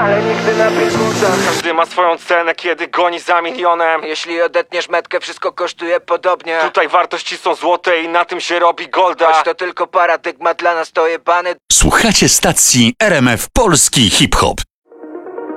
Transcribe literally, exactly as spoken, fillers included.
ale nigdy na billboardach. Każdy ma swoją cenę, kiedy goni za milionem. Jeśli odetniesz metkę, wszystko kosztuje podobnie. Tutaj wartości są złote i na tym się robi golda. Choć to tylko paradygmat, dla nas to jebany. Słuchacie stacji R M F Polski Hip Hop.